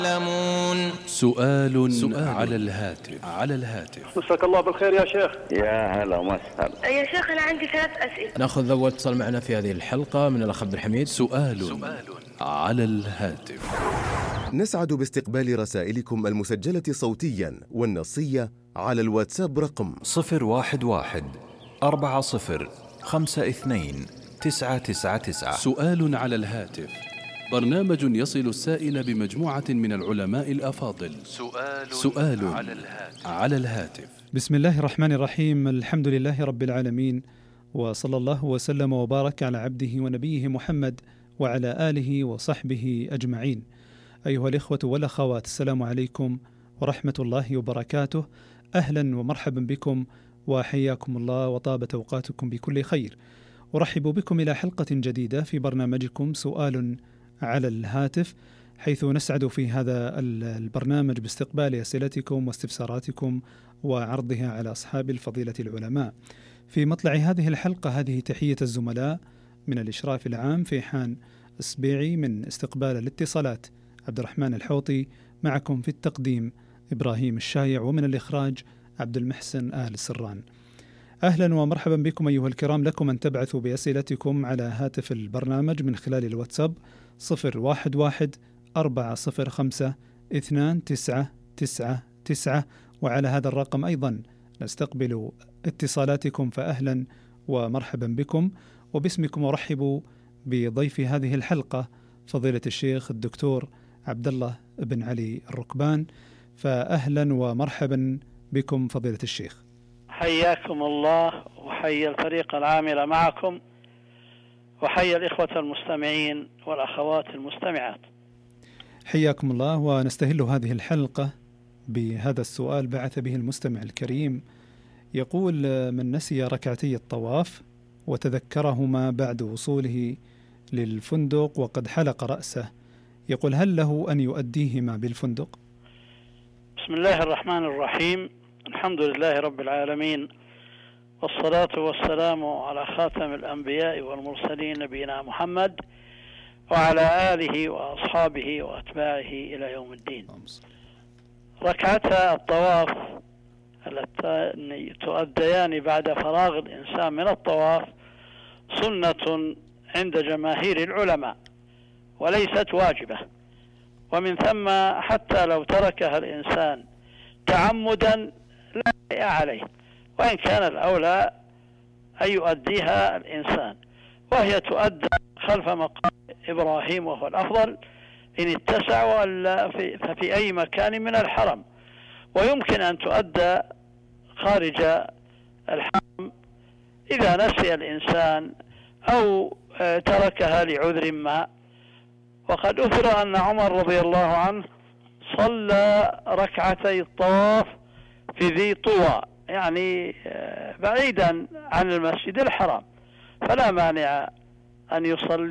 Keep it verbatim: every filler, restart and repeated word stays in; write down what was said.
سؤال, سؤال على الهاتف على الهاتف مساك الله بالخير يا شيخ. يا هلا ومسهلا يا شيخ أنا عندي ثلاث أسئلة. نأخذ أول اتصال معنا في هذه الحلقة من الأخ عبد الحميد. سؤال, سؤال على الهاتف. نسعد باستقبال رسائلكم المسجلة صوتيا والنصية على الواتساب رقم صفر واحد واحد أربعة صفر خمسة اثنين تسعة تسعة تسعة. سؤال على الهاتف، برنامج يصل السائل بمجموعة من العلماء الأفاضل. سؤال, سؤال على الهاتف. على الهاتف. بسم الله الرحمن الرحيم، الحمد لله رب العالمين، وصلى الله وسلم وبارك على عبده ونبيه محمد وعلى آله وصحبه أجمعين. أيها الإخوة والأخوات، السلام عليكم ورحمة الله وبركاته. أهلا ومرحبا بكم وحياكم الله وطابت أوقاتكم بكل خير. أرحب بكم إلى حلقة جديدة في برنامجكم سؤال على الهاتف، حيث نسعد في هذا البرنامج باستقبال أسئلتكم واستفساراتكم وعرضها على أصحاب الفضيلة العلماء. في مطلع هذه الحلقة هذه تحية الزملاء من الإشراف العام فيحان السبيعي، من استقبال الاتصالات عبد الرحمن الحوطي، معكم في التقديم إبراهيم الشايع، ومن الإخراج عبد المحسن آل سران. أهلا ومرحبا بكم أيها الكرام. لكم أن تبعثوا بأسئلتكم على هاتف البرنامج من خلال الواتساب صفر واحد واحد أربعة صفر خمسة اثنان تسعة تسعة تسعة، وعلى هذا الرقم أيضا نستقبل اتصالاتكم، فأهلا ومرحبا بكم. وباسمكم أرحب بضيف هذه الحلقة فضيلة الشيخ الدكتور عبد الله بن علي الركبان، فأهلا ومرحبا بكم فضيلة الشيخ. حياكم الله وحيا الفريق العامل معكم وحيا الإخوة المستمعين والأخوات المستمعات. حياكم الله. ونستهل هذه الحلقة بهذا السؤال بعث به المستمع الكريم، يقول: من نسي ركعتي الطواف وتذكرهما بعد وصوله للفندق وقد حلق رأسه، يقول هل له أن يؤديهما بالفندق؟ بسم الله الرحمن الرحيم، الحمد لله رب العالمين، والصلاة والسلام على خاتم الأنبياء والمرسلين نبينا محمد وعلى آله وأصحابه وأتباعه إلى يوم الدين. ركعتا الطواف اللتان تؤديان بعد فراغ الإنسان من الطواف سنة عند جماهير العلماء وليست واجبة، ومن ثم حتى لو تركها الإنسان تعمدا لا شيء عليه، وإن كان الأولى أن يؤديها الإنسان، وهي تؤدى خلف مقام إبراهيم وهو الأفضل إن اتسع، ولا في ففي أي مكان من الحرم، ويمكن أن تؤدى خارج الحرم إذا نسي الإنسان أو تركها لعذر ما. وقد أثر أن عمر رضي الله عنه صلى ركعتي الطواف في ذي طوى، يعني بعيدا عن المسجد الحرام، فلا مانع أن يصلي